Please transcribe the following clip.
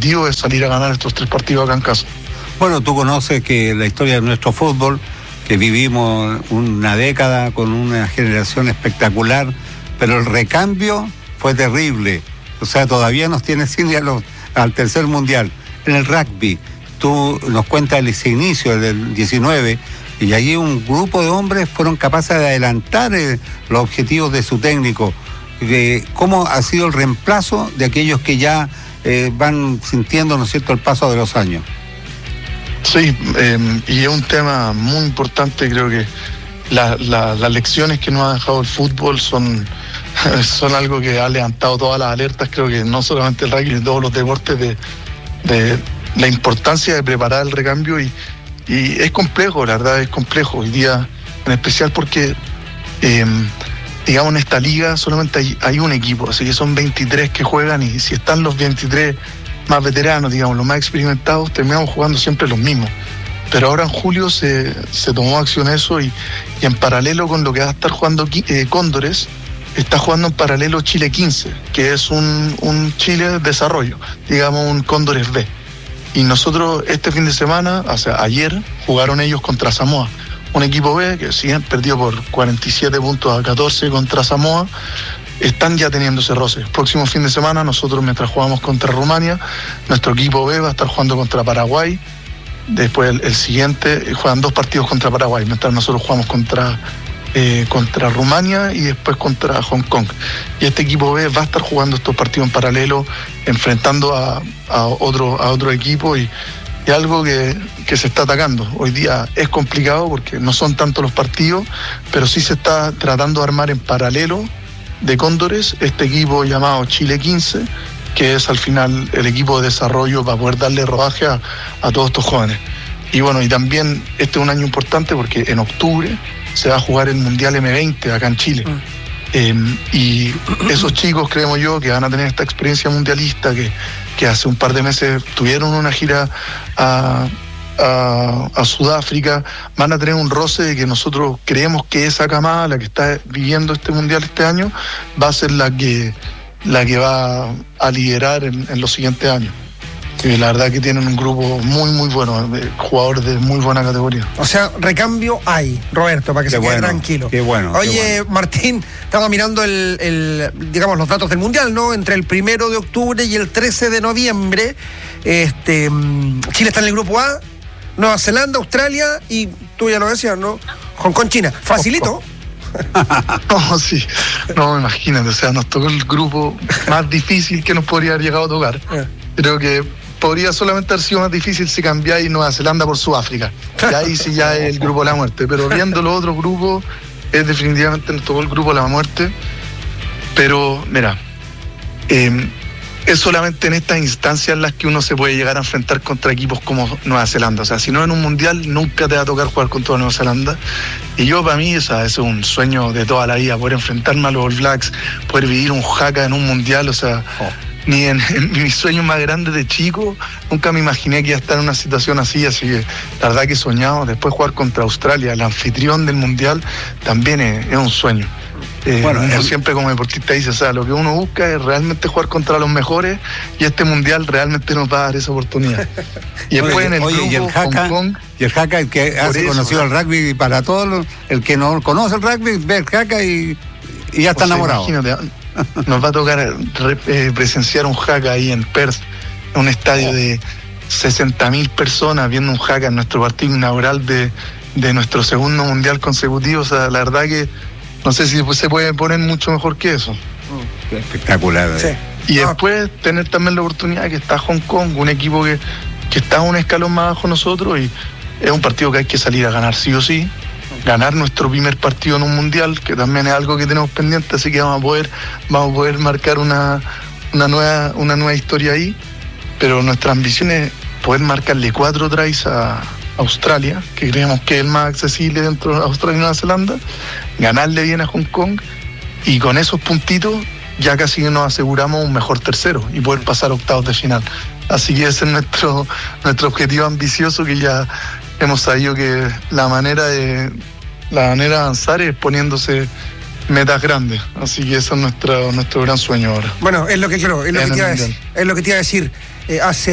objetivo es salir a ganar estos 3 partidos acá en casa. Bueno, tú conoces que la historia de nuestro fútbol, que vivimos una década con una generación espectacular, pero el recambio fue terrible. O sea, todavía nos tiene sin ir al tercer mundial. En el rugby, tú nos cuentas ese inicio del 19, y allí un grupo de hombres fueron capaces de adelantar los objetivos de su técnico. ¿Cómo ha sido el reemplazo de aquellos que ya van sintiendo, ¿no es cierto?, el paso de los años? Sí, y es un tema muy importante. Creo que las lecciones que nos ha dejado el fútbol son algo que ha levantado todas las alertas. Creo que no solamente el rugby, sino todos los deportes, de la importancia de preparar el recambio, y es complejo, la verdad es complejo hoy día, en especial porque digamos, en esta liga solamente hay un equipo, así que son 23 que juegan, y si están los 23 más veteranos, digamos, los más experimentados, terminamos jugando siempre los mismos. Pero ahora en julio se tomó acción eso, y en paralelo con lo que va a estar jugando Cóndores, está jugando en paralelo Chile 15, que es un Chile desarrollo, digamos un Cóndores B. Y nosotros este fin de semana, o sea, ayer, jugaron ellos contra Samoa, un equipo B que si bien perdió por 47 puntos a 14 contra Samoa, están ya teniendo ese roce. El próximo fin de semana nosotros, mientras jugamos contra Rumania, nuestro equipo B va a estar jugando contra Paraguay. Después el siguiente juegan 2 partidos contra Paraguay, mientras nosotros jugamos contra Rumania y después contra Hong Kong. Y este equipo B va a estar jugando estos partidos en paralelo, enfrentando a otro equipo, y algo que se está atacando. Hoy día es complicado porque no son tantos los partidos, pero sí se está tratando de armar en paralelo de Cóndores este equipo llamado Chile 15, que es al final el equipo de desarrollo para poder darle rodaje a todos estos jóvenes. Y bueno, y también este es un año importante porque en octubre se va a jugar el Mundial M20 acá en Chile. Y esos chicos, creemos yo, que van a tener esta experiencia mundialista, que hace un par de meses tuvieron una gira a Sudáfrica, van a tener un roce de que nosotros creemos que esa camada, la que está viviendo este Mundial este año, va a ser la que va a liderar en los siguientes años. La verdad que tienen un grupo muy, muy bueno, de jugadores de muy buena categoría. O sea, recambio hay, Roberto, para que se quede tranquilo. Qué bueno. Oye, Martín, estamos mirando digamos, los datos del Mundial, ¿no? Entre el 1 de octubre y el 13 de noviembre, Chile está en el grupo A, Nueva Zelanda, Australia y, tú ya lo decías, ¿no?, Hong Kong, China. Facilito. No, sí, no, imagínate, o sea, nos tocó el grupo más difícil que nos podría haber llegado a tocar. Creo que podría solamente haber sido más difícil si cambiáis Nueva Zelanda por Sudáfrica. Y ahí sí ya es el grupo de la muerte. Pero viendo los otros grupos, es definitivamente nos tocó el grupo de la muerte. Pero, mira, es solamente en estas instancias en las que uno se puede llegar a enfrentar contra equipos como Nueva Zelanda. O sea, si no en un mundial, nunca te va a tocar jugar contra Nueva Zelanda. Y yo, para mí, o sea, es un sueño de toda la vida, poder enfrentarme a los All Blacks, poder vivir un haka en un mundial, o sea... Ni en mis sueños más grandes de chico, nunca me imaginé que iba a estar en una situación así que la verdad que he soñado. Después jugar contra Australia, el anfitrión del Mundial, también es un sueño. Uno siempre como deportista dice, o sea, lo que uno busca es realmente jugar contra los mejores, y este Mundial realmente nos va a dar esa oportunidad. Y después en el grupo, y el haka, Hong Kong... Y el haka, el que hace conocido el rugby, y para todos el que no conoce el rugby, ve el haka y ya está enamorado. Imagínate, nos va a tocar presenciar un haka ahí en Perth, un estadio de 60.000 personas viendo un haka en nuestro partido inaugural de nuestro segundo mundial consecutivo. O sea, la verdad que no sé si se puede poner mucho mejor que eso. Qué espectacular. Sí. Y después tener también la oportunidad que está Hong Kong, un equipo que está un escalón más bajo nosotros, y es un partido que hay que salir a ganar sí o sí. Ganar nuestro primer partido en un mundial, que también es algo que tenemos pendiente, así que vamos a poder marcar una nueva historia ahí. Pero nuestra ambición es poder marcarle 4 tries a Australia, que creemos que es el más accesible dentro de Australia y Nueva Zelanda, ganarle bien a Hong Kong, y con esos puntitos ya casi nos aseguramos un mejor tercero y poder pasar a octavos de final. Así que ese es nuestro objetivo ambicioso, que ya hemos sabido que la manera de avanzar es poniéndose metas grandes. Así que ese es nuestro gran sueño ahora. Bueno, es lo que te iba a decir. Hace